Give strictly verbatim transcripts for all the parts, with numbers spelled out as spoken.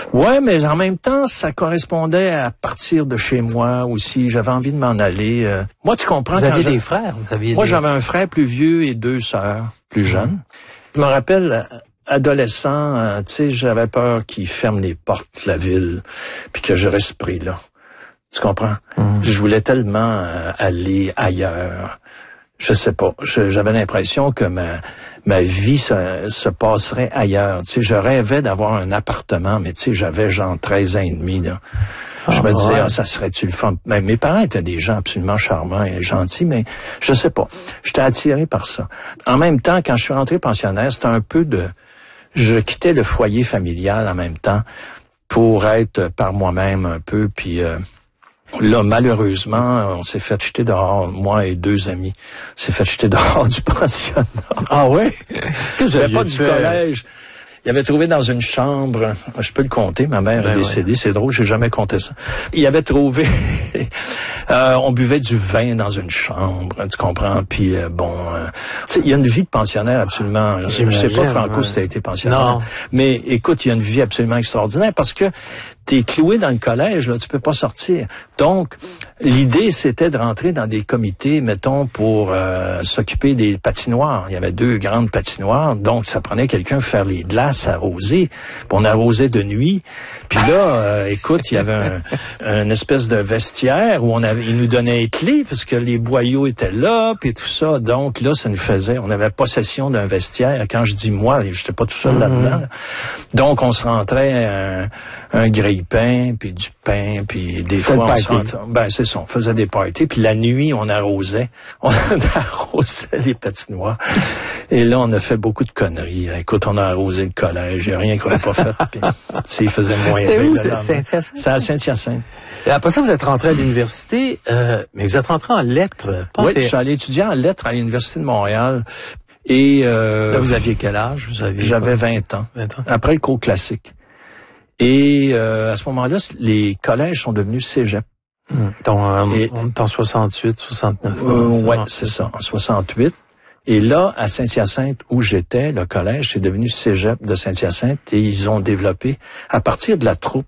Ouais, mais en même temps, ça correspondait à partir de chez moi aussi. J'avais envie de m'en aller. Euh, moi, tu comprends. Vous aviez j'ai... des frères? Vous aviez moi, des... j'avais un frère plus vieux et deux sœurs plus jeunes. Mmh. Je me rappelle, adolescent, euh, tu sais, j'avais peur qu'ils ferment les portes de la ville, puis que je reste pris là. Tu comprends? Mmh. Je voulais tellement euh, aller ailleurs. Je sais pas. Je, j'avais l'impression que ma ma vie se, se passerait ailleurs. Tu sais, je rêvais d'avoir un appartement, mais tu sais, j'avais genre treize ans et demi là. Je ah, me disais, ouais. ah, ça serait-tu le fun? Mais mes parents étaient des gens absolument charmants et gentils, mais je sais pas. J'étais attiré par ça. En même temps, quand je suis rentré pensionnaire, c'était un peu de... Je quittais le foyer familial en même temps pour être par moi-même un peu, puis... Euh, Là, malheureusement, on s'est fait jeter dehors, moi et deux amis. On s'est fait jeter dehors du pensionnat. Ah ouais? Que j'avais pas du collège. Il avait trouvé dans une chambre, je peux le compter, ma mère ben est décédée, ouais. C'est drôle, j'ai jamais compté ça. Il avait trouvé, euh, on buvait du vin dans une chambre, tu comprends, puis euh, bon, euh, il y a une vie de pensionnaire absolument, je sais pas Franco ouais. si t'as été pensionnaire, non. Mais écoute, il y a une vie absolument extraordinaire parce que t'es cloué dans le collège, là, tu peux pas sortir. Donc, l'idée, c'était de rentrer dans des comités, mettons, pour euh, s'occuper des patinoires. Il y avait deux grandes patinoires, donc ça prenait quelqu'un pour faire les glaces, arroser. Puis on arrosait de nuit. Puis là, euh, écoute, il y avait un, un espèce de vestiaire où on avait, ils nous donnaient les clés parce que les boyaux étaient là, puis tout ça. Donc là, ça nous faisait, on avait possession d'un vestiaire. Quand je dis moi, j'étais pas tout seul mm-hmm. là-dedans. Là. Donc on se rentrait un, un grille-pain, puis du pain, puis des c'est fois on se rentrait, ben c'est ça, on faisait des parties, puis la nuit on arrosait, on arrosait les patinoires. Et là on a fait beaucoup de conneries. Écoute, on a arrosé le collège, il n'y a rien qu'on n'a pas fait. Puis, il faisait moins C'était où? C'était à Saint-Hyacinthe? C'était à Saint-Hyacinthe. Et après ça, vous êtes rentré à l'université, euh, mais vous êtes rentré en lettres. Oui, je suis allé étudier en lettres à l'Université de Montréal. Et euh, là, vous aviez quel âge? Vous aviez J'avais vingt ans. vingt ans. Après le cours classique. Et euh, à ce moment-là, les collèges sont devenus cégep. Hum. Donc, on est en soixante-huit, soixante-neuf. Euh, ouais, c'est ça, en soixante-huit. Et là, à Saint-Hyacinthe, où j'étais, le collège, c'est devenu cégep de Saint-Hyacinthe et ils ont développé, à partir de la troupe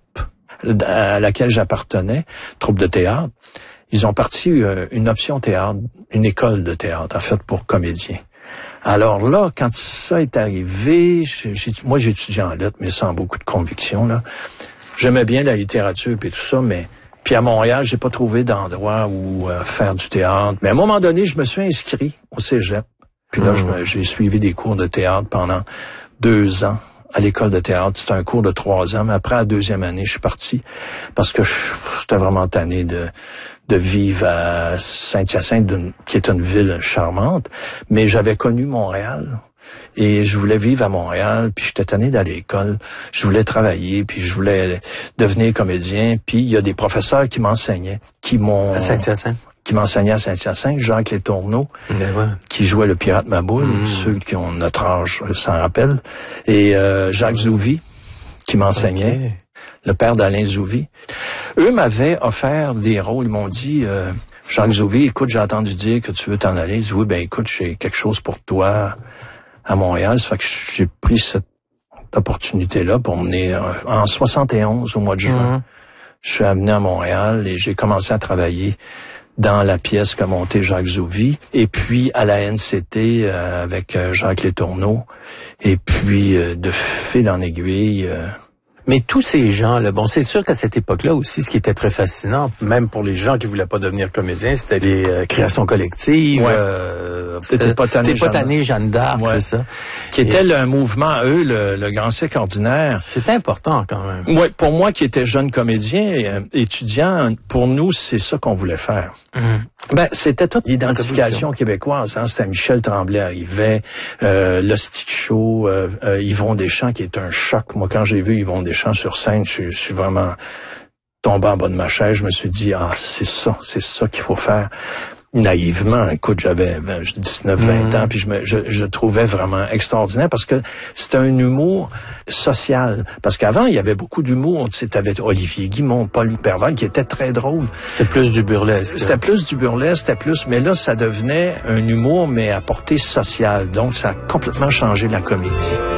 à laquelle j'appartenais, troupe de théâtre, ils ont parti euh, une option théâtre, une école de théâtre, en fait, pour comédiens. Alors là, quand ça est arrivé, j'ai, j'ai, moi j'ai étudié en lettres, mais sans beaucoup de conviction, là. J'aimais bien la littérature et tout ça, mais puis à Montréal, j'ai pas trouvé d'endroit où euh, faire du théâtre. Mais à un moment donné, je me suis inscrit au cégep. Puis là, mmh. je me, j'ai suivi des cours de théâtre pendant deux ans à l'école de théâtre. C'était un cours de trois ans, mais après, la deuxième année, je suis parti parce que j'étais vraiment tanné de de vivre à Saint-Hyacinthe, qui est une ville charmante, mais j'avais connu Montréal. Et je voulais vivre à Montréal, puis j'étais tanné d'aller à l'école. Je voulais travailler, puis je voulais devenir comédien. Puis il y a des professeurs qui m'enseignaient, qui m'ont... À Saint-Hyacinthe? Qui m'enseignaient à Saint-Hyacinthe, Jacques Letourneau, ouais. qui jouait le pirate Maboule, mmh. ceux qui ont notre âge s'en rappellent. Et euh, Jacques Zouvi, qui m'enseignait, okay. le père d'Alain Zouvi. Eux m'avaient offert des rôles, ils m'ont dit... Euh, Jacques Zouvi, écoute, j'ai entendu dire que tu veux t'en aller. Il dit, oui, ben écoute, j'ai quelque chose pour toi à Montréal. Ça fait que j'ai pris cette opportunité-là pour mener en soixante et onze, au mois de juin. Mm-hmm. Je suis amené à Montréal et j'ai commencé à travailler dans la pièce qu'a montée Jacques Zouvi, et puis à la N C T euh, avec euh, Jacques Letourneau, et puis euh, de fil en aiguille... Euh, Mais tous ces gens-là, bon, c'est sûr qu'à cette époque-là aussi, ce qui était très fascinant, même pour les gens qui voulaient pas devenir comédiens, c'était les euh, créations collectives. Ouais. Euh, c'était Potané Jeanne, Jeanne d'Arc, ouais. c'est ça. Qui Et était le, un mouvement, eux, le, le Grand Cycle ordinaire. C'est important quand même. Oui, pour moi qui étais jeune comédien, euh, étudiant, pour nous, c'est ça qu'on voulait faire. Mmh. Ben, c'était toute l'identification québécoise. Hein. C'était Michel Tremblay arrivait, euh, le Stick Show, euh, euh, Yvon Deschamps qui est un choc. Moi, quand j'ai vu Yvon Deschamps sur scène, je, je suis vraiment tombé en bas de ma chaise. Je me suis dit, ah, c'est ça, c'est ça qu'il faut faire. Naïvement, écoute, j'avais dix-neuf vingt mmh. ans, puis je me je, je trouvais vraiment extraordinaire parce que c'était un humour social. Parce qu'avant, il y avait beaucoup d'humour. Tu sais, t'avais Olivier Guimond, Paul Perval, qui était très drôle. C'était plus du burlesque. C'était plus du burlesque, c'était plus... Mais là, ça devenait un humour, mais à portée sociale. Donc, ça a complètement changé la comédie.